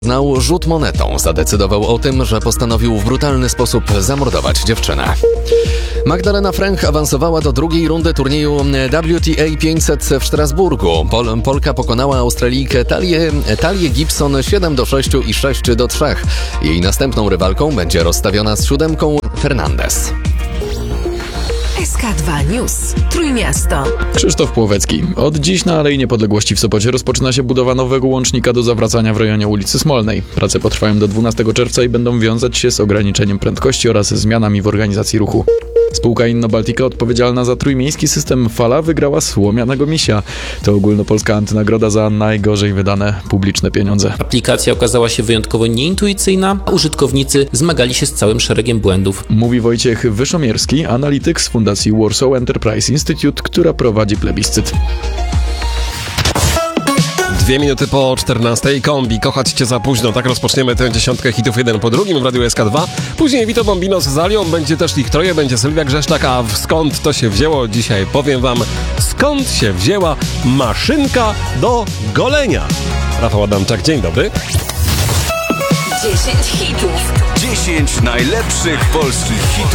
Znał rzut monetą. Zadecydował o tym, że postanowił w brutalny sposób zamordować dziewczynę. Magdalena Fręch awansowała do drugiej rundy turnieju WTA 500 w Strasburgu. Polka pokonała Australijkę Talię Gibson 7-6 i 6-3. Jej następną rywalką będzie rozstawiona z siódemką Fernandez. SK2 News. Trójmiasto. Krzysztof Płowecki. Od dziś na Alei Niepodległości w Sopocie rozpoczyna się budowa nowego łącznika do zawracania w rejonie ulicy Smolnej. Prace potrwają do 12 czerwca i będą wiązać się z ograniczeniem prędkości oraz zmianami w organizacji ruchu. Spółka Innobaltica odpowiedzialna za trójmiejski system Fala wygrała Słomianego Misia. To ogólnopolska antynagroda za najgorzej wydane publiczne pieniądze. Aplikacja okazała się wyjątkowo nieintuicyjna, a użytkownicy zmagali się z całym szeregiem błędów. Mówi Wojciech Wyszomierski, analityk z Fundacji Warsaw Enterprise Institute, która prowadzi plebiscyt. 2 minuty po 14. Kombi, kochać cię za późno. Tak rozpoczniemy tę dziesiątkę hitów jeden po drugim w Radiu SK2. Później Vito Bombino z Zalią, będzie też ich troje, będzie Sylwia Grzeszczak, a skąd to się wzięło? Dzisiaj powiem wam, skąd się wzięła maszynka do golenia. Rafał Adamczak, dzień dobry. 10 hitów. 10 najlepszych polskich hitów.